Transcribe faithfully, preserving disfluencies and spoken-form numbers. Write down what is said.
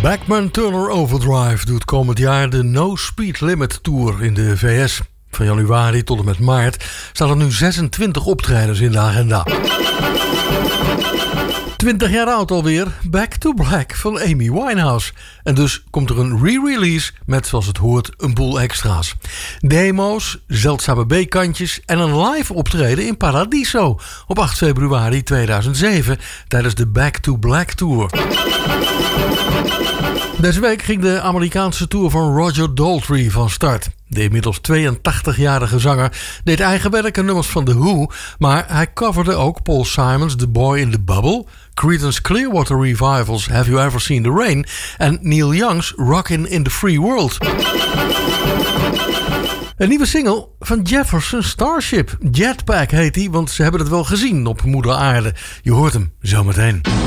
Bachman Turner Overdrive doet komend jaar de No Speed Limit Tour in de V S. Van januari tot en met maart staan er nu zesentwintig optredens in de agenda. twintig jaar oud alweer, Back to Black van Amy Winehouse. En dus komt er een re-release met, zoals het hoort, een boel extra's. Demo's, zeldzame B-kantjes en een live optreden in Paradiso op acht februari tweeduizend zeven tijdens de Back to Black Tour. Deze week ging de Amerikaanse tour van Roger Daltrey van start. De inmiddels tweeëntachtigjarige zanger deed eigen werk en nummers van The Who, maar hij coverde ook Paul Simon's The Boy in the Bubble, Creedence Clearwater Revival's Have You Ever Seen the Rain en Neil Young's Rockin' in the Free World. Een nieuwe single van Jefferson Starship. Jetpack heet die, want ze hebben het wel gezien op moeder aarde. Je hoort hem zometeen.